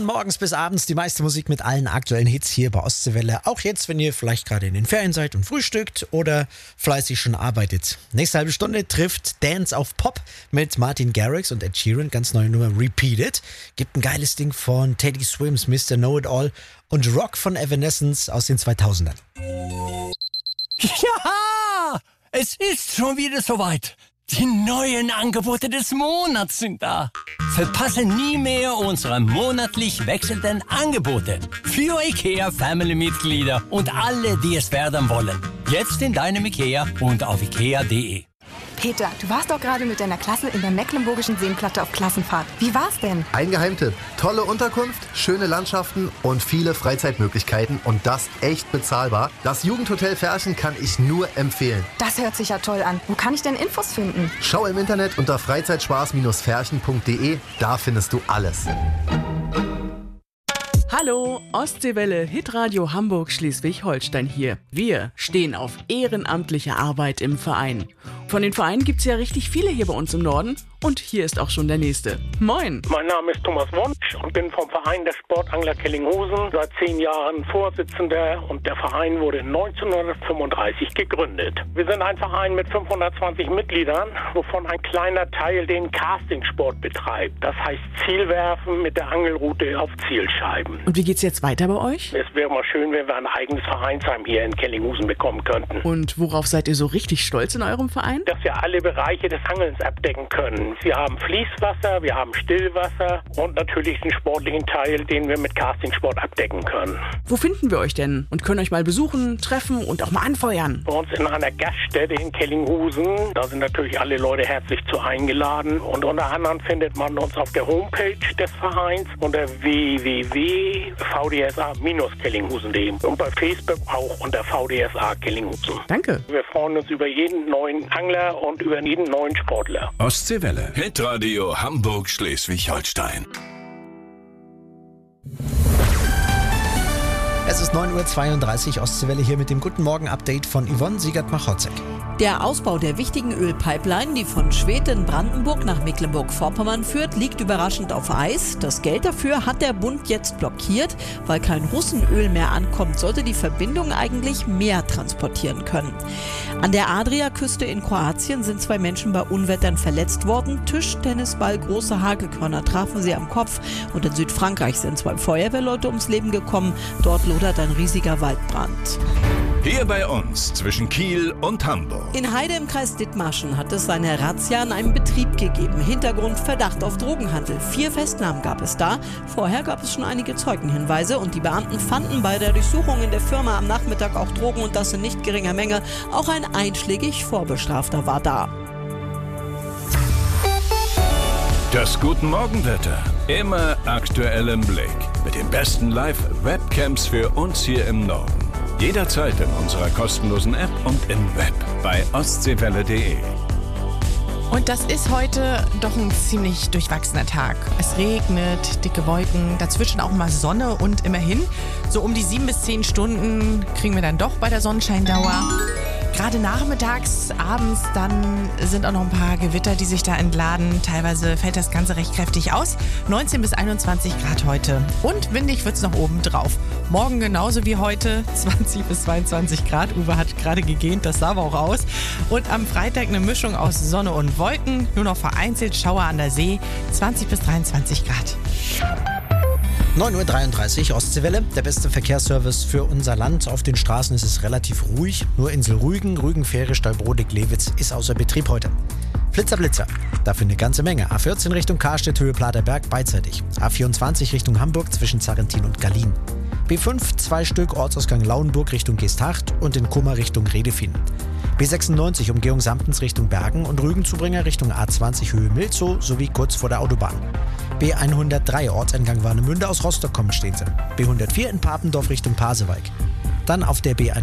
Von morgens bis abends die meiste Musik mit allen aktuellen Hits hier bei Ostseewelle. Auch jetzt, wenn ihr vielleicht gerade in den Ferien seid und frühstückt oder fleißig schon arbeitet. Nächste halbe Stunde trifft Dance auf Pop mit Martin Garrix und Ed Sheeran. Ganz neue Nummer Repeat It. Gibt ein geiles Ding von Teddy Swims, Mr. Know-It-All und Rock von Evanescence aus den 2000ern. Ja, es ist schon wieder soweit. Die neuen Angebote des Monats sind da. Verpasse nie mehr unsere monatlich wechselnden Angebote für IKEA-Family-Mitglieder und alle, die es werden wollen. Jetzt in deinem IKEA und auf ikea.de. Peter, du warst doch gerade mit deiner Klasse in der Mecklenburgischen Seenplatte auf Klassenfahrt. Wie war's denn? Ein Geheimtipp. Tolle Unterkunft, schöne Landschaften und viele Freizeitmöglichkeiten und das echt bezahlbar. Das Jugendhotel Ferchen kann ich nur empfehlen. Das hört sich ja toll an. Wo kann ich denn Infos finden? Schau im Internet unter freizeitspaß-ferchen.de. Da findest du alles. Hallo, Ostseewelle, Hitradio Hamburg Schleswig-Holstein hier. Wir stehen auf ehrenamtliche Arbeit im Verein. Von den Vereinen gibt's ja richtig viele hier bei uns im Norden. Und hier ist auch schon der nächste. Moin! Mein Name ist Thomas Wunsch und bin vom Verein der Sportangler Kellinghusen seit 10 Jahren Vorsitzender und der Verein wurde 1935 gegründet. Wir sind ein Verein mit 520 Mitgliedern, wovon ein kleiner Teil den Castingsport betreibt. Das heißt Zielwerfen mit der Angelrute auf Zielscheiben. Und wie geht's jetzt weiter bei euch? Es wäre mal schön, wenn wir ein eigenes Vereinsheim hier in Kellinghusen bekommen könnten. Und worauf seid ihr so richtig stolz in eurem Verein? Dass wir alle Bereiche des Angelns abdecken können. Wir haben Fließwasser, wir haben Stillwasser und natürlich den sportlichen Teil, den wir mit Castingsport abdecken können. Wo finden wir euch denn und können euch mal besuchen, treffen und auch mal anfeuern? Bei uns in einer Gaststätte in Kellinghusen, da sind natürlich alle Leute herzlich zu eingeladen und unter anderem findet man uns auf der Homepage des Vereins unter www.vdsa-kellinghusen.de und bei Facebook auch unter VDSA Kellinghusen. Danke. Wir freuen uns über jeden neuen Angler und über jeden neuen Sportler. Ostseewelle. Hitradio Hamburg Schleswig-Holstein. Es ist 9.32 Uhr, Ostseewelle hier mit dem Guten Morgen-Update von Yvonne Siegert-Machotzek. Der Ausbau der wichtigen Ölpipeline, die von Schwedt in Brandenburg nach Mecklenburg-Vorpommern führt, liegt überraschend auf Eis. Das Geld dafür hat der Bund jetzt blockiert. Weil kein Russenöl mehr ankommt, sollte die Verbindung eigentlich mehr transportieren können. An der Adriaküste in Kroatien sind 2 Menschen bei Unwettern verletzt worden. Tischtennisball, große Hagelkörner trafen sie am Kopf. Und in Südfrankreich sind 2 Feuerwehrleute ums Leben gekommen. Dort lodert ein riesiger Waldbrand. Hier bei uns zwischen Kiel und Hamburg. In Heide im Kreis Dithmarschen hat es eine Razzia in einem Betrieb gegeben. Hintergrund Verdacht auf Drogenhandel. 4 Festnahmen gab es da. Vorher gab es schon einige Zeugenhinweise und die Beamten fanden bei der Durchsuchung in der Firma am Nachmittag auch Drogen und das in nicht geringer Menge. Auch ein einschlägig Vorbestrafter war da. Das Guten Morgenwetter. Immer aktuell im Blick. Mit den besten Live-Webcams für uns hier im Norden. Jederzeit in unserer kostenlosen App und im Web bei ostseewelle.de. Und das ist heute doch ein ziemlich durchwachsener Tag. Es regnet, dicke Wolken, dazwischen auch mal Sonne und immerhin so um die 7 bis 10 Stunden kriegen wir dann doch bei der Sonnenscheindauer. Gerade nachmittags, abends, dann sind auch noch ein paar Gewitter, die sich da entladen. Teilweise fällt das Ganze recht kräftig aus. 19 bis 21 Grad heute. Und windig wird's noch oben drauf. Morgen genauso wie heute, 20 bis 22 Grad. Uwe hat gerade gegähnt, das sah aber auch aus. Und am Freitag eine Mischung aus Sonne und Wolken. Nur noch vereinzelt Schauer an der See, 20 bis 23 Grad. 9.33 Uhr, Ostseewelle, der beste Verkehrsservice für unser Land. Auf den Straßen ist es relativ ruhig. Nur Insel Rügen, Rügenfähre, Stallbrode, Glewitz ist außer Betrieb heute. Flitzer, Blitzer, dafür eine ganze Menge. A14 Richtung Karstedt, Höhe Platerberg, beidseitig. A24 Richtung Hamburg zwischen Zarrentin und Gallien. B5 2 Stück, Ortsausgang Lauenburg Richtung Geesthacht und in Kummer Richtung Redefin. B96 Umgehung Samtens Richtung Bergen und Rügenzubringer Richtung A20 Höhe Milzow sowie kurz vor der Autobahn. B103 Ortseingang Warnemünde aus Rostock kommen stehen sie. B104 in Papendorf Richtung Pasewalk. Dann auf der B1